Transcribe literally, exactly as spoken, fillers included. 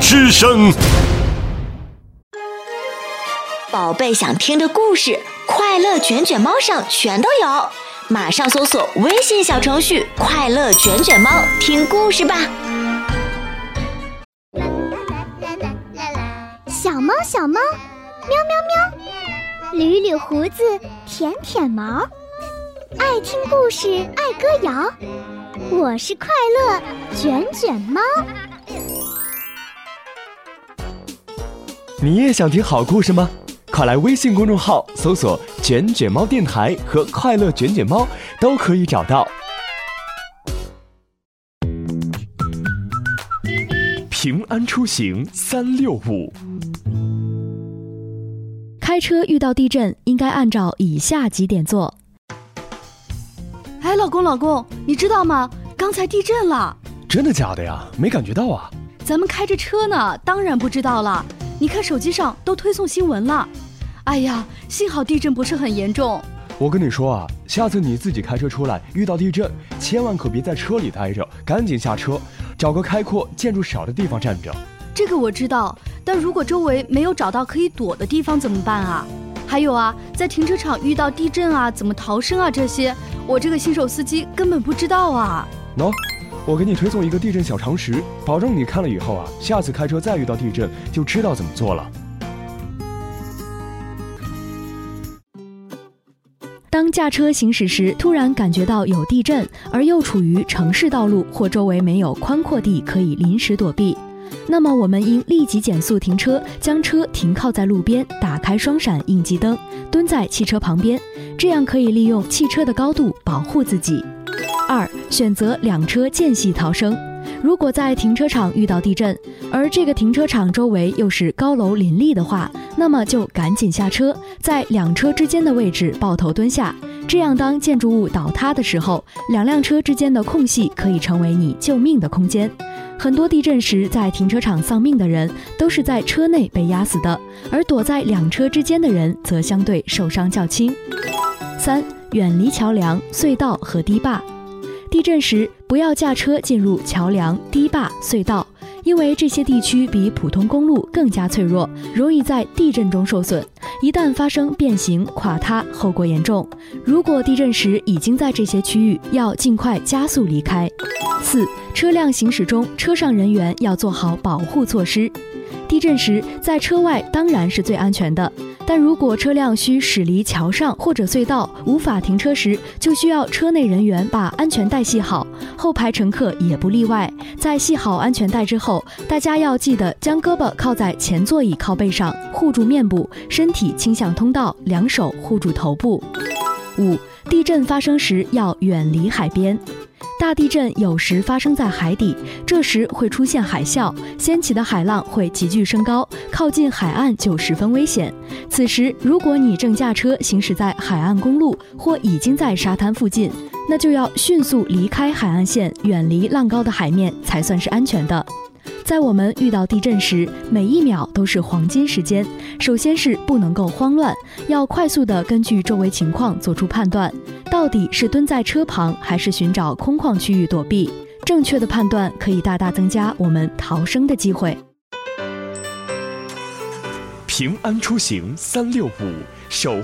之声。 宝贝想听的故事，快乐卷卷猫上全都有，马上搜索微信小程序快乐卷卷猫听故事吧。 小猫小猫喵喵喵，捋捋胡子舔舔毛，爱听故事爱歌谣，我是快乐卷卷猫。 你也想听好故事吗？快来微信公众号搜索卷卷猫电台和快乐卷卷猫，都可以找到。平安出行三六五。 开车遇到地震应该按照以下几点做。 哎，老公老公，你知道吗？刚才地震了。 真的假的呀？没感觉到啊。 咱们开着车呢，当然不知道了。你看手机上都推送新闻了。哎呀，幸好地震不是很严重。 我跟你说啊，下次你自己开车出来遇到地震，千万可别在车里待着，赶紧下车，找个开阔建筑少的地方站着。 这个我知道，但如果周围没有找到可以躲的地方怎么办啊？还有啊，在停车场遇到地震啊，怎么逃生啊，这些我这个新手司机根本不知道啊。 喏、no, 我给你推送一个地震小常识，保证你看了以后啊，下次开车再遇到地震就知道怎么做了。 当驾车行驶时，突然感觉到有地震，而又处于城市道路或周围没有宽阔地可以临时躲避，那么我们应立即减速停车，将车停靠在路边，打开双闪应急灯，蹲在汽车旁边，这样可以利用汽车的高度保护自己。二、选择两车间隙逃生。如果在停车场遇到地震，而这个停车场周围又是高楼林立的话，那么就赶紧下车，在两车之间的位置抱头蹲下，这样当建筑物倒塌的时候，两辆车之间的空隙可以成为你救命的空间。很多地震时在停车场丧命的人都是在车内被压死的，而躲在两车之间的人则相对受伤较轻。三、远离桥梁、隧道和堤坝。地震时不要驾车进入桥梁、堤坝、隧道，因为这些地区比普通公路更加脆弱，容易在地震中受损，一旦发生变形、垮塌，后果严重。如果地震时已经在这些区域，要尽快加速离开。四、车辆行驶中，车上人员要做好保护措施。地震时，在车外当然是最安全的，但如果车辆需驶离桥上或者隧道，无法停车时，就需要车内人员把安全带系好，后排乘客也不例外。在系好安全带之后，大家要记得将胳膊靠在前座椅靠背上，护住面部，身体倾向通道，两手护住头部。五、地震发生时要远离海边。大地震有时发生在海底，这时会出现海啸，掀起的海浪会急剧升高，靠近海岸就十分危险。此时，如果你正驾车行驶在海岸公路或已经在沙滩附近，那就要迅速离开海岸线，远离浪高的海面，才算是安全的。在我们遇到地震时，每一秒都是黄金时间。首先是不能够慌乱，要快速地根据周围情况做出判断，到底是蹲在车旁还是寻找空旷区域躲避。正确的判断可以大大增加我们逃生的机会。 平安出行三六五，守